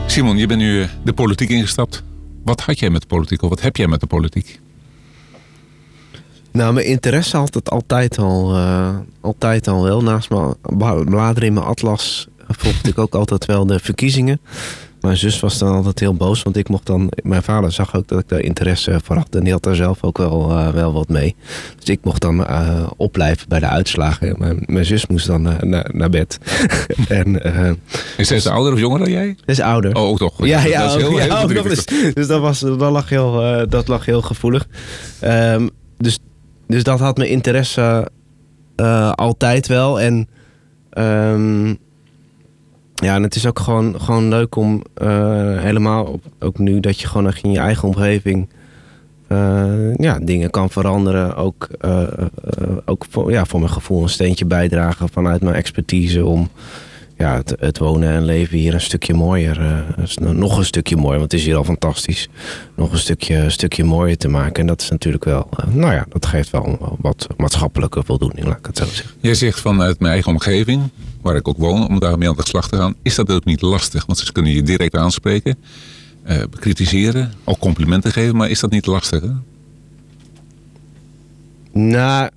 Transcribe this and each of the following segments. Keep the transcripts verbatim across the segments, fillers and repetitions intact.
Simon, je bent nu de politiek ingestapt. Wat had jij met de politiek of wat heb jij met de politiek? Nou, mijn interesse had het altijd al, uh, altijd al wel. Naast mijn bladeren in mijn atlas volgde ik ook altijd wel de verkiezingen. Mijn zus was dan altijd heel boos, want ik mocht dan... Mijn vader zag ook dat ik daar interesse voor had en die had daar zelf ook wel, uh, wel wat mee. Dus ik mocht dan uh, opblijven bij de uitslagen. Mijn, mijn zus moest dan uh, naar, naar bed. en, uh, is zij dus, ouder of jonger dan jij? Ze is ouder. Oh, ook toch? Ja, ja, dat is heel, ja, heel ook nog. Dus, dus dat, was, dat, lag heel, uh, dat lag heel gevoelig. Um, dus, dus dat had mijn interesse uh, altijd wel. En... Um, Ja, en het is ook gewoon, gewoon leuk om uh, helemaal, op, ook nu dat je gewoon echt in je eigen omgeving uh, ja, dingen kan veranderen. Ook, uh, uh, ook voor, ja, voor mijn gevoel een steentje bijdragen vanuit mijn expertise om ja, het, het wonen en leven hier een stukje mooier, uh, nog een stukje mooier, want het is hier al fantastisch, nog een stukje, een stukje mooier te maken. En dat is natuurlijk wel, uh, nou ja, dat geeft wel wat maatschappelijke voldoening, laat ik het zo zeggen. Jij zegt vanuit mijn eigen omgeving, waar ik ook woon, om daarmee aan de slag te gaan, is dat ook niet lastig? Want ze kunnen je direct aanspreken, uh, bekritiseren, ook complimenten geven, maar is dat niet lastig? Hè? Nou,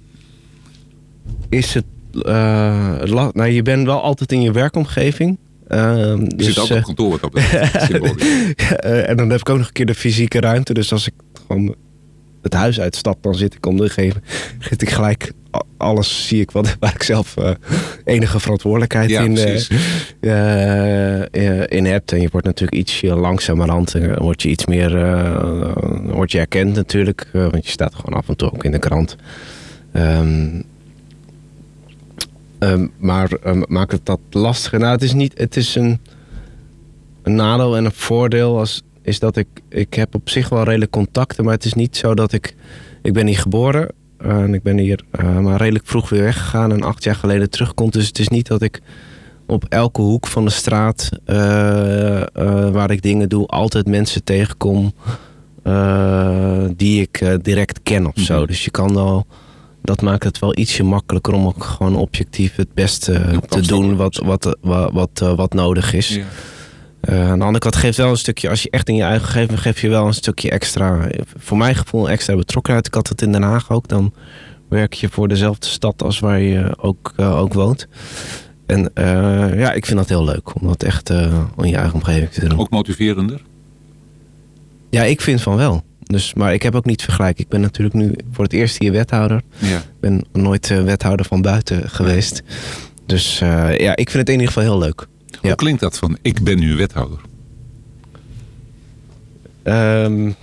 is het Uh, la- nou, je bent wel altijd in je werkomgeving. Uh, je dus, zit altijd op kantoor wat op de uh, En dan heb ik ook nog een keer de fysieke ruimte. Dus als ik gewoon het huis uitstap, dan zit ik om de gegeven. Zit ik gelijk alles zie ik wat waar ik zelf uh, enige verantwoordelijkheid ja, in, uh, uh, uh, in heb. En je wordt natuurlijk iets langzamerhand uh, word je iets meer uh, word je erkend natuurlijk. Uh, want je staat gewoon af en toe ook in de krant. Um, Um, maar um, maakt het dat lastiger? Nou, het is niet. Het is een, een nadeel en een voordeel als, is dat ik. Ik heb op zich wel redelijk contacten, maar het is niet zo dat ik. Ik ben hier geboren uh, en ik ben hier uh, maar redelijk vroeg weer weggegaan en acht jaar geleden terugkom. Dus het is niet dat ik op elke hoek van de straat uh, uh, waar ik dingen doe, altijd mensen tegenkom uh, die ik uh, direct ken of zo. Mm-hmm. Dus je kan wel. Dat maakt het wel ietsje makkelijker om ook gewoon objectief het beste te doen wat, wat, wat, wat, uh, wat nodig is. Ja. Uh, aan de andere kant geeft wel een stukje, als je echt in je eigen geeft, geef je wel een stukje extra, voor mijn gevoel extra betrokkenheid. Ik had het in Den Haag ook, dan werk je voor dezelfde stad als waar je ook, uh, ook woont. En uh, ja, ik vind dat heel leuk om dat echt uh, in je eigen omgeving te doen. Ook motiverender? Ja, ik vind van wel. Dus, maar ik heb ook niet vergelijk. Ik ben natuurlijk nu voor het eerst hier wethouder. Ja. Ik ben nooit uh, wethouder van buiten geweest. Dus uh, ja, ik vind het in ieder geval heel leuk. Hoe ja. klinkt dat van ik ben nu wethouder? Um,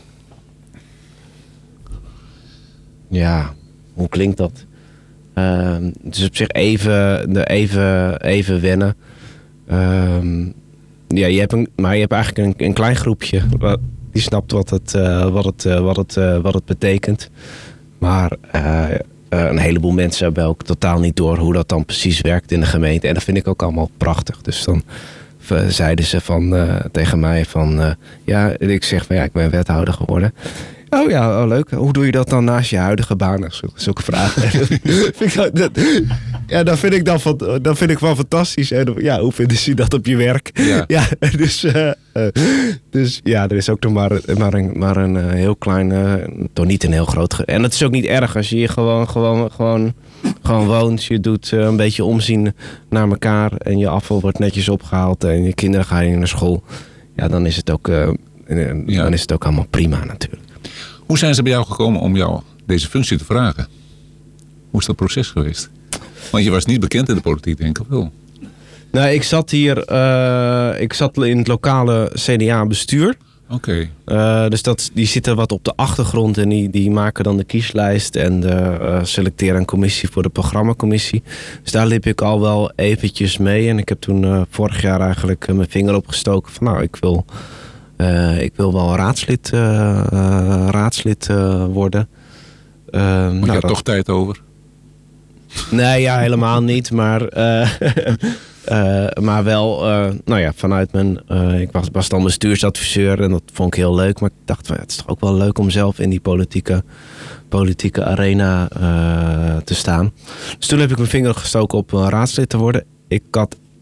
ja, hoe klinkt dat? Um, dus op zich even, de even, even wennen. Um, ja, je hebt een, maar je hebt eigenlijk een, een klein groepje. Die snapt wat het, uh, wat het, uh, wat het, uh, wat het betekent. Maar uh, uh, een heleboel mensen hebben ook totaal niet door hoe dat dan precies werkt in de gemeente. En dat vind ik ook allemaal prachtig. Dus dan uh, zeiden ze van, uh, tegen mij van... Uh, ja, ik zeg van ja, ik ben wethouder geworden. Oh ja, oh leuk. Hoe doe je dat dan naast je huidige baan? Zulke vragen. Ja, dat vind ik dan van, dat vind ik wel fantastisch. En ja, hoe vinden ze dat op je werk? Ja, ja dus, uh, uh, dus ja, er is ook nog maar, maar een, maar een uh, heel klein, uh, toch niet een heel groot. Ge- en het is ook niet erg als je hier gewoon, gewoon, gewoon, gewoon woont. Je doet uh, een beetje omzien naar elkaar en je afval wordt netjes opgehaald en je kinderen gaan hier naar school. Ja, dan is het ook, uh, uh, ja. dan is het ook allemaal prima natuurlijk. Hoe zijn ze bij jou gekomen om jou deze functie te vragen? Hoe is dat proces geweest? Want je was niet bekend in de politiek, denk ik wel. Nou, ik zat hier, uh, ik zat in het lokale C D A-bestuur. Oké. Okay. Uh, dus dat, die zitten wat op de achtergrond en die, die maken dan de kieslijst en de, uh, selecteren een commissie voor de programmacommissie. Dus daar liep ik al wel eventjes mee. En ik heb toen uh, vorig jaar eigenlijk uh, mijn vinger opgestoken van nou, ik wil, uh, ik wil wel raadslid, uh, uh, raadslid uh, worden. Uh, maar nou, je hebt dat... toch tijd over? Nee, ja, helemaal niet. Maar, uh, uh, maar wel, uh, nou ja, vanuit mijn... Uh, ik was, was dan bestuursadviseur en dat vond ik heel leuk. Maar ik dacht, well, het is toch ook wel leuk om zelf in die politieke, politieke arena uh, te staan. Dus toen heb ik mijn vinger gestoken op uh, raadslid te worden. Ik had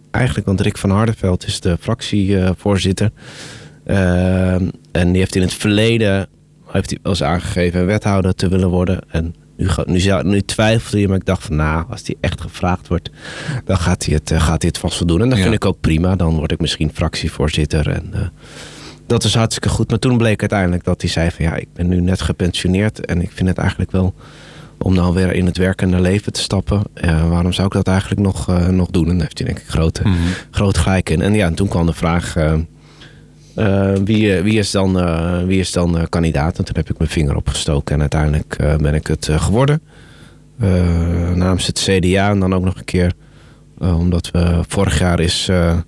eigenlijk, want Rick van Hardenveld is de fractievoorzitter. Uh, en die heeft in het verleden heeft hij wel eens aangegeven wethouder te willen worden. En nu, nu, nu twijfelde hij, maar ik dacht van nou, als hij echt gevraagd wordt, dan gaat hij het, uh, gaat hij het vast wel doen. En dat ja. vind ik ook prima. Dan word ik misschien fractievoorzitter. En uh, dat is hartstikke goed. Maar toen bleek uiteindelijk dat hij zei van ja, ik ben nu net gepensioneerd en ik vind het eigenlijk wel om nou weer in het werkende leven te stappen. Uh, waarom zou ik dat eigenlijk nog, uh, nog doen? En daar heeft hij denk ik grote, mm-hmm. groot gelijk in. En ja, en toen kwam de vraag, uh, uh, wie, wie is dan, uh, wie is dan uh, kandidaat? En toen heb ik mijn vinger opgestoken en uiteindelijk uh, ben ik het uh, geworden. Uh, namens het C D A en dan ook nog een keer, uh, omdat we vorig jaar is uh,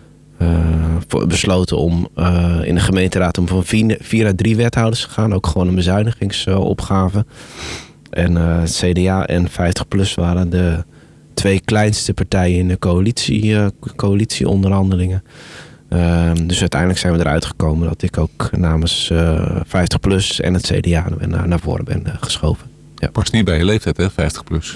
uh, besloten om uh, in de gemeenteraad om van vier, vier naar drie wethouders te gaan. Ook gewoon een bezuinigingsopgave. En uh, het C D A en vijftig plus waren de twee kleinste partijen in de coalitie, uh, coalitieonderhandelingen. Uh, dus uiteindelijk zijn we eruit gekomen dat ik ook namens uh, vijftig plus en het C D A naar, naar voren ben uh, geschoven. Ja. Past niet bij je leeftijd, hè? vijftig plus.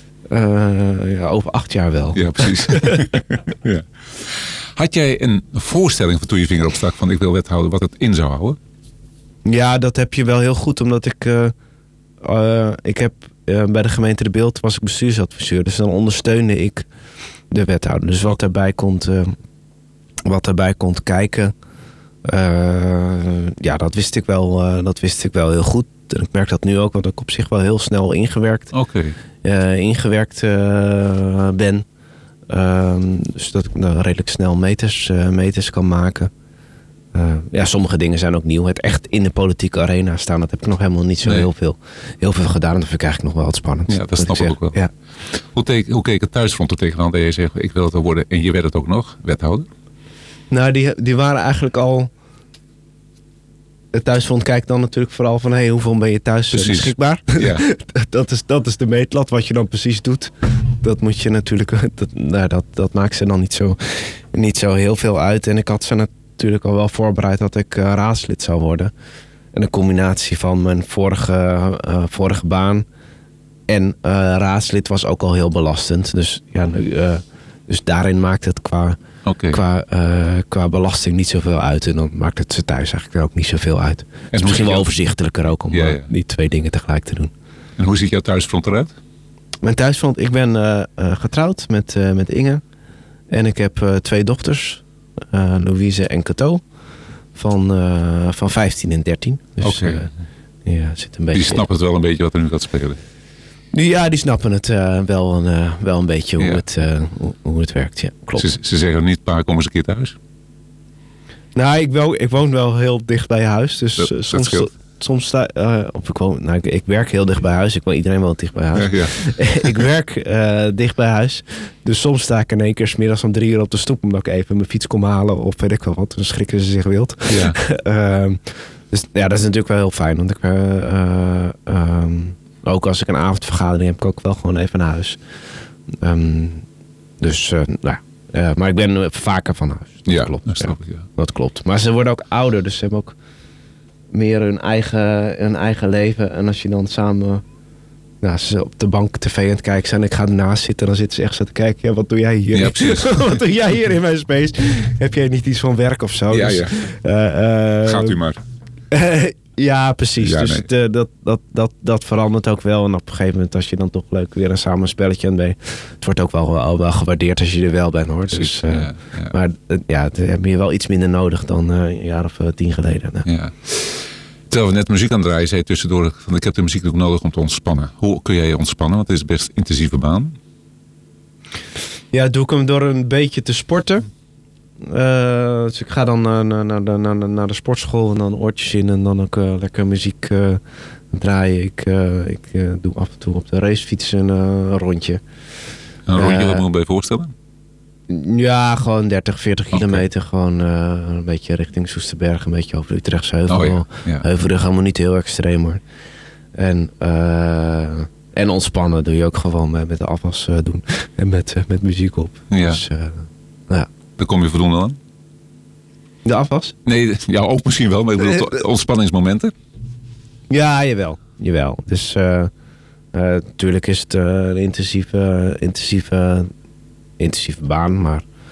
Uh, ja, over acht jaar wel. Ja, precies. ja. Had jij een voorstelling van toen je vinger opstak van ik wil wethouder wat het in zou houden? Ja, dat heb je wel heel goed, omdat ik... Uh, Uh, ik heb uh, bij de gemeente De Bilt was ik bestuursadviseur, dus dan ondersteunde ik de wethouder. Dus wat daarbij komt, uh, wat daarbij komt kijken, uh, ja, dat wist ik wel, uh, dat wist ik wel heel goed. En ik merk dat nu ook, want ik op zich wel heel snel ingewerkt, okay. uh, ingewerkt uh, ben. Uh, dus dat ik nou, redelijk snel meters, uh, meters kan maken. Uh, ja, sommige dingen zijn ook nieuw. Het echt in de politieke arena staan, dat heb ik nog helemaal niet zo nee. heel, veel, heel veel gedaan. Dat vind ik eigenlijk nog wel wat spannend. Ja, dat snap ik ook wel. Ja. Hoe, te, hoe keek het thuisfront er tegenaan dat je zegt, ik wil het worden en je werd het ook nog, wethouder? Nou, die, die waren eigenlijk al... Het thuisfront kijkt dan natuurlijk vooral van, hey, hoeveel ben je thuis precies. beschikbaar? Ja. dat, is, dat is de meetlat, wat je dan precies doet. Dat moet je natuurlijk... Dat, nou, dat, dat maakt ze dan niet zo, niet zo heel veel uit. En ik had ze natuurlijk... natuurlijk al wel voorbereid dat ik uh, raadslid zou worden. En een combinatie van mijn vorige, uh, vorige baan en uh, raadslid was ook al heel belastend. Dus, ja, uh, dus daarin maakt het qua, okay. qua, uh, qua belasting niet zoveel uit. En dan maakt het ze thuis eigenlijk er ook niet zoveel uit. Het is misschien wel overzichtelijker ook om ja, ja. Uh, die twee dingen tegelijk te doen. En hoe ziet jouw thuisfront eruit? Mijn thuisfront, ik ben uh, uh, getrouwd met, uh, met Inge. En ik heb uh, twee dochters. Uh, Louise en Cato van, uh, van vijftien en dertien. Dus okay. uh, ja, zit een beetje... Die snappen het wel een beetje wat er nu gaat spelen. Ja, die snappen het uh, wel, een, uh, wel een beetje hoe, ja. het, uh, hoe, hoe het werkt. Ja, klopt. Ze, ze zeggen niet, pa, kom eens een keer thuis. Nou, ik, wel, ik woon wel heel dicht bij je huis. Dus dat, uh, dat soms... scheelt. Soms sta uh, of ik, woon, nou, ik, ik werk heel dicht bij huis. Ik woon, iedereen woont dicht bij huis. Ja, ja. ik werk uh, dicht bij huis. Dus soms sta ik in één keer 's middags om drie uur op de stoep omdat ik even mijn fiets kom halen of weet ik wel wat. Dan schrikken ze zich wild. Ja. uh, dus ja, dat is natuurlijk wel heel fijn. Want ik, uh, uh, um, ook als ik een avondvergadering heb, ik ook wel gewoon even naar huis. Um, dus, uh, nou, uh, maar ik ben uh, vaker van huis. Dat ja, klopt. Dat snap ja. ik, ja. Dat klopt. Maar ze worden ook ouder, dus ze hebben ook meer hun eigen, hun eigen leven. En als je dan samen nou, ze op de bank tv aan het kijken zijn en ik ga ernaast zitten, dan zitten ze echt zo te kijken. Ja, wat doe jij hier? Ja, precies. Wat doe jij hier in mijn space? Heb jij niet iets van werk of zo? Ja, dus, ja. Uh, uh, Gaat u maar. Uh, ja, precies. Ja, dus nee. het, uh, dat, dat, dat, dat verandert ook wel. En op een gegeven moment, als je dan toch leuk weer een samen spelletje aan bent, het wordt ook wel, wel, wel gewaardeerd als je er wel bent, hoor. Dus, uh, ja, ja. Maar uh, ja, het heb je wel iets minder nodig dan uh, een jaar of uh, tien geleden. Uh. Ja. Terwijl we net muziek aan het draaien, zei je tussendoor van ik heb de muziek ook nodig om te ontspannen. Hoe kun jij je ontspannen? Want het is best een intensieve baan. Ja, doe ik hem door een beetje te sporten. Uh, dus ik ga dan uh, naar, naar, naar, naar de sportschool en dan oortjes in en dan ook uh, lekker muziek uh, draaien. Ik, uh, ik uh, doe af en toe op de racefiets een uh, rondje. Een rondje, uh, wat moet je bij voorstellen? Ja, gewoon dertig, veertig okay. kilometer. Gewoon uh, een beetje richting Soesterberg, een beetje over de Utrechtse Heuvel. Oh, ja. Ja. Heuvelrug allemaal niet heel extreem, hoor. En, uh, en ontspannen doe je ook gewoon met, met de afwas uh, doen. En met, uh, met muziek op. Ja. Dus, uh, ja. Daar kom je voldoende aan? De afwas? Nee, ja, ook misschien wel, maar ik bedoel ontspanningsmomenten. Ja, jawel. jawel. Dus uh, uh, natuurlijk is het uh, een intensieve, intensieve, intensieve baan, maar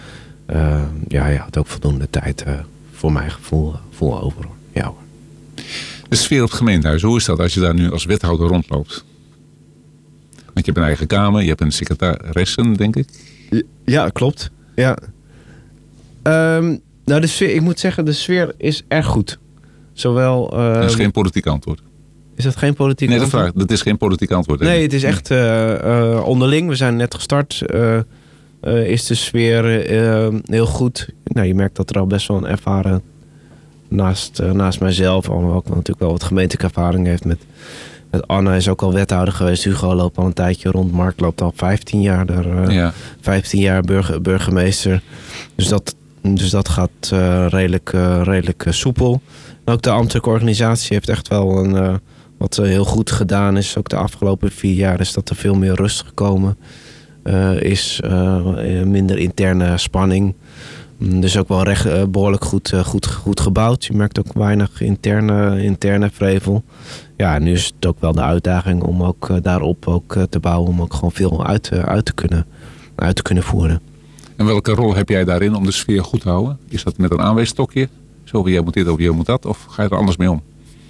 uh, ja, je had ook voldoende tijd uh, voor mijn gevoel, gevoel over. Ja, hoor. De sfeer op het gemeentehuis, hoe is dat als je daar nu als wethouder rondloopt? Want je hebt een eigen kamer, je hebt een secretaresse, denk ik. Ja, klopt. Ja. Um, nou, de sfeer, ik moet zeggen, de sfeer is erg goed. Zowel... Uh, dat is geen politiek antwoord. Is dat geen politiek nee, antwoord? Nee, dat is geen politiek antwoord. Nee, het is echt uh, uh, onderling. We zijn net gestart. Uh, uh, is de sfeer uh, heel goed. Nou, je merkt dat er al best wel een ervaren... Naast, uh, naast mijzelf, allemaal ook natuurlijk wel wat gemeentelijke ervaring heeft met... Met Anne is ook al wethouder geweest. Hugo loopt al een tijdje rond. Mark loopt al vijftien jaar daar. Uh, ja. vijftien jaar burger, burgemeester. Dus dat, dus dat gaat uh, redelijk, uh, redelijk uh, soepel. En ook de ambtelijke organisatie heeft echt wel een... Uh, wat uh, heel goed gedaan is. Ook de afgelopen vier jaar is dat er veel meer rust gekomen. Uh, is uh, minder interne spanning. Dus ook wel recht, uh, behoorlijk goed, uh, goed, goed gebouwd. Je merkt ook weinig interne, interne vrevel. Ja, nu is het ook wel de uitdaging om ook uh, daarop ook, uh, te bouwen. Om ook gewoon veel uit, uh, uit, te kunnen, uit te kunnen voeren. En welke rol heb jij daarin om de sfeer goed te houden? Is dat met een aanwijsstokje? Zo, jij moet dit of jij moet dat? Of ga je er anders mee om?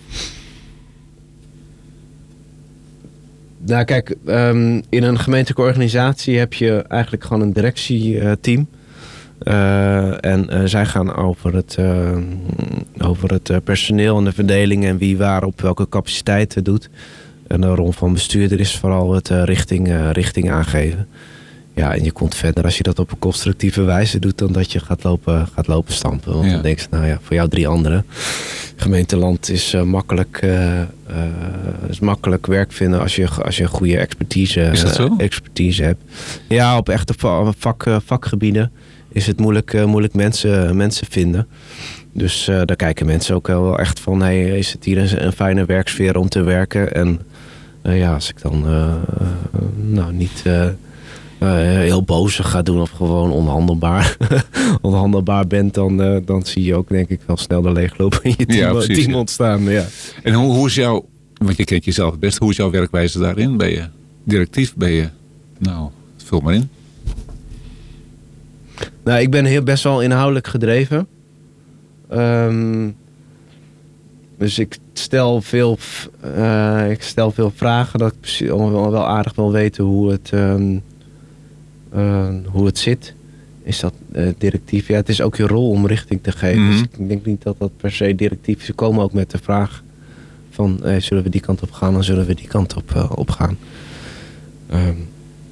Nou kijk, um, in een gemeentelijke organisatie heb je eigenlijk gewoon een directieteam. Uh, en uh, zij gaan over het, uh, over het uh, personeel en de verdeling en wie waar op welke capaciteiten doet. En de rol van bestuurder is vooral het uh, richting, uh, richting aangeven. Ja, en je komt verder als je dat op een constructieve wijze doet dan dat je gaat lopen, gaat lopen stampen. Want ja. Dan denk je, nou ja, voor jou drie anderen. Gemeenteland is uh, makkelijk, uh, uh, is makkelijk werk vinden als je, als je een goede expertise, is dat zo? Uh, expertise hebt. Ja, op echte vak, vakgebieden is het moeilijk, uh, moeilijk mensen, mensen vinden. Dus uh, daar kijken mensen ook wel echt van, hey, is het hier een, een fijne werksfeer om te werken? En uh, ja, als ik dan uh, uh, nou niet uh, uh, heel boos ga doen of gewoon onhandelbaar, onhandelbaar bent, dan, uh, dan zie je ook denk ik wel snel de leegloop in je team, ja, precies, team ja. ontstaan. Ja. En hoe, hoe is jouw, want je kent jezelf het best, hoe is jouw werkwijze daarin? Ben je directief? Ben je, nou, vul maar in. Nou, ik ben heel best wel inhoudelijk gedreven. Um, dus ik stel veel, uh, ik stel veel vragen dat ik wel, wel aardig wil weten hoe het, um, uh, hoe het zit. Is dat uh, directief? Ja, het is ook je rol om richting te geven. Mm-hmm. Dus ik denk niet dat dat per se directief is. Ze komen ook met de vraag van, uh, zullen we die kant op gaan, dan zullen we die kant op, uh, op gaan. Um,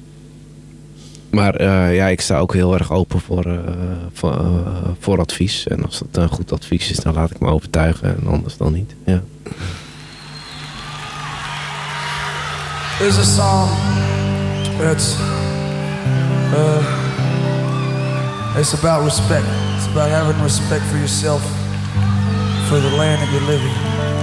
Maar uh, ja, ik sta ook heel erg open voor, uh, voor, uh, voor advies. En als dat een goed advies is, dan laat ik me overtuigen. En anders dan niet. Ja. There's a song that's uh, it's about respect. It's about having respect for yourself, for the land that you're living.